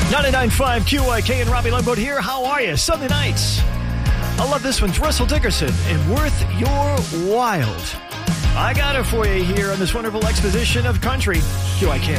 99.5 QYK and Robbie Lundberg here. How are you? Sunday nights. I love this one. It's Russell Dickerson and Worth Your Wild. I got it for you here on this wonderful exposition of country. QYK.